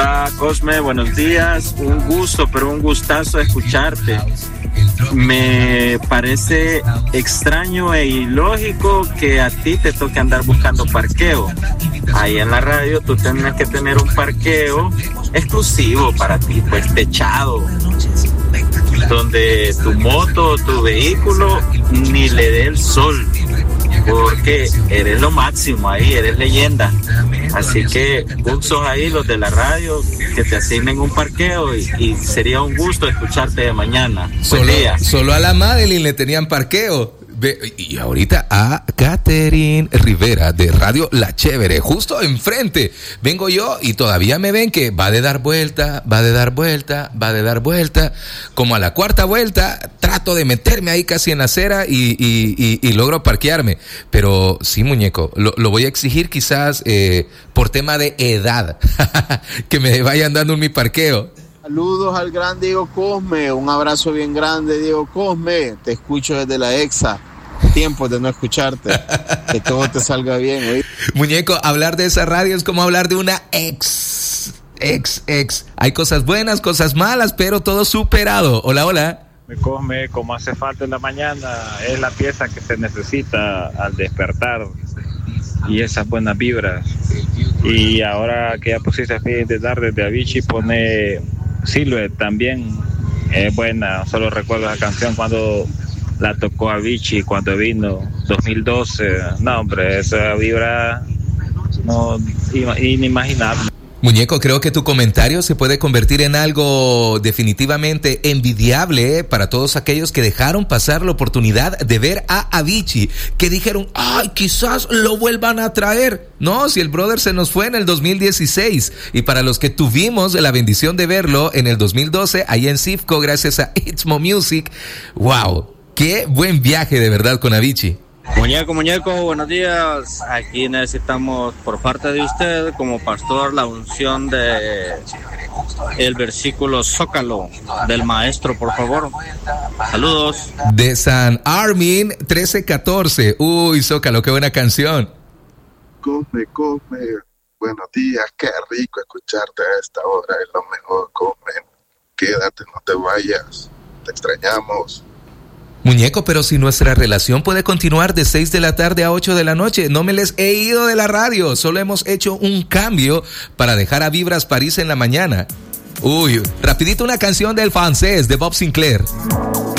Hola Cosme, buenos días. Un gusto, pero un gustazo escucharte. Me parece extraño e ilógico que a ti te toque andar buscando parqueo. Ahí en la radio tú tienes que tener un parqueo exclusivo para ti, pues techado, donde tu moto o tu vehículo ni le dé el sol, porque eres lo máximo ahí, eres leyenda. Así que usos ahí los de la radio que te asignen un parqueo y sería un gusto escucharte de mañana. Solo a la Madeline le tenían parqueo. Y ahorita a Catherine Rivera de Radio La Chévere, justo enfrente. Vengo yo y todavía me ven que va de dar vuelta. Como a la cuarta vuelta, trato de meterme ahí casi en la acera y logro parquearme. Pero sí, muñeco, lo voy a exigir quizás por tema de edad, que me vayan dando mi parqueo. Saludos al gran Diego Cosme, un abrazo bien grande, Diego Cosme, te escucho desde la EXA, tiempo de no escucharte, que todo te salga bien, ¿oí? Muñeco, hablar de esa radio es como hablar de una ex, hay cosas buenas, cosas malas, pero todo superado. Hola. Me Cosme, como hace falta en la mañana, es la pieza que se necesita al despertar y esas buenas vibras. Y ahora que ya pusiste a fin de tarde de Avicii, pone Silhouette también, es buena. Solo recuerdo esa canción cuando la tocó Avicii, cuando vino 2012. No, hombre, esa vibra no inimaginable. Muñeco, creo que tu comentario se puede convertir en algo definitivamente envidiable para todos aquellos que dejaron pasar la oportunidad de ver a Avicii, que dijeron, ay, quizás lo vuelvan a traer. No, si el brother se nos fue en el 2016, y para los que tuvimos la bendición de verlo en el 2012, allá en Cifco, gracias a Itzmo Music, wow, qué buen viaje de verdad con Avicii. Muñeco, buenos días. Aquí necesitamos por parte de usted, como pastor, la unción de el versículo Zócalo del maestro, por favor. Saludos. De San Armin 13:14. Uy, Zócalo, qué buena canción. Cosme, buenos días, qué rico escucharte a esta hora, es lo mejor, Cosme. Quédate, no te vayas, te extrañamos. Muñeco, pero si nuestra relación puede continuar de 6 de la tarde a 8 de la noche, no me les he ido de la radio, solo hemos hecho un cambio para dejar a Vibras París en la mañana. Uy, rapidito una canción del francés de Bob Sinclair.